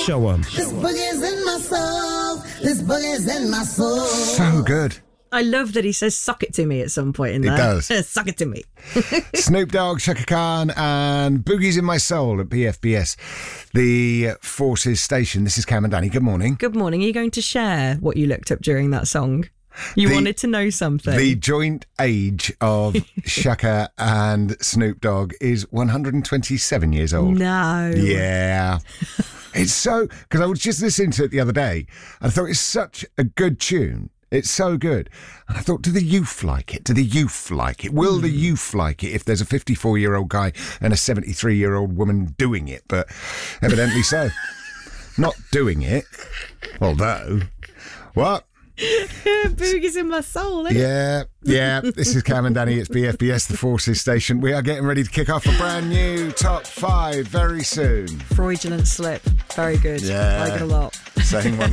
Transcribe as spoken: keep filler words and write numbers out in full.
show 'em. This boogie's in my soul. This boogie's in my soul. So good. I love that he says "suck it to me" at some point in there. It does. Suck it to me. Snoop Dogg, Chaka Khan, and Boogie's in My Soul at B F B S, the Forces station. This is Cam and Danny. Good morning. Good morning. Are you going to share what you looked up during that song? You The- wanted to know something. The joint age of Chaka and Snoop Dogg is one hundred twenty-seven years old. No. Yeah. It's so... Because I was just listening to it the other day, and I thought it's such a good tune. It's so good. And I thought, do the youth like it? Do the youth like it? Will the youth like it if there's a fifty-four-year-old guy and a seventy-three-year-old woman doing it? But evidently so. Not doing it. Although... What? Boogie's in my soul, isn't it? Yeah, yeah. This is Cam and Danny. It's B F B S, the Forces station. We are getting ready to kick off a brand new top five very soon. Fraudulent slip. Very good. Yeah. I like it a lot. Saying one